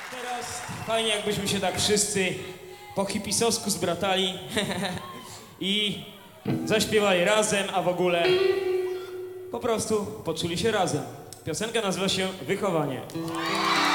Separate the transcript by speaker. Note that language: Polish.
Speaker 1: Teraz fajnie, jakbyśmy się tak wszyscy po hipisowsku zbratali i zaśpiewali razem, a w ogóle po prostu poczuli się razem. Piosenka nazywa się Wychowanie.